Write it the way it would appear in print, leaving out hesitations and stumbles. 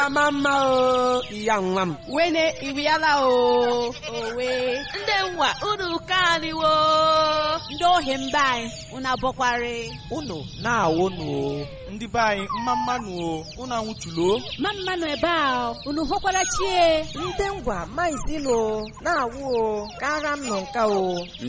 Mama o, iya nwa m. Wene ibiala o. Owe. Ndị nwa unu kaniwo. Ndị ohi mba anyị unu abọkwari. Unu na-awụnụ. Ndị be anyị mmanụ o, unu anwụchulo. Mmanụ ebe a unu hụkwara chie. Ndị ngwa maizilo na-awụ o, kara m nọ nka o.